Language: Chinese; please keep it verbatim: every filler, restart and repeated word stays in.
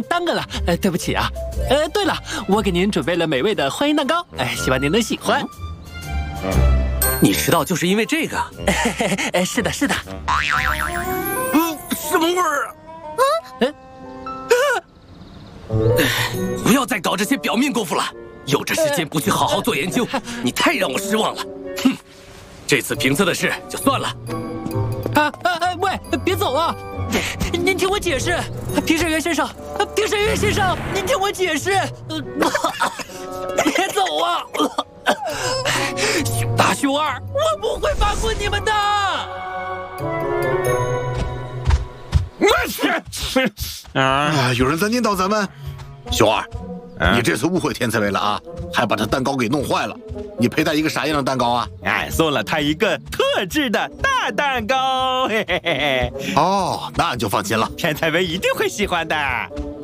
耽搁了，呃，对不起啊。呃，对了，我给您准备了美味的欢迎蛋糕，哎，希望您能喜欢。 你迟到就是因为这个？ 哎，是的，是的。 嗯，什么味儿啊？ 嗯， 不要再搞这些表面功夫了，有这时间不去好好做研究，你太让我失望了。哼，这次评测的事就算了。 啊啊啊！喂，别走啊！您听我解释，评审员先生，评审员先生，您听我解释。别走啊！熊大、熊二，我不会放过你们的。 我去！啊，有人在念叨咱们。熊二，你这次误会天才薇了啊，还把他蛋糕给弄坏了。你佩戴一个啥样的蛋糕啊？ 俺送了他一个特制的大蛋糕，嘿嘿嘿嘿。 哦，那就放心了， 天才薇一定会喜欢的。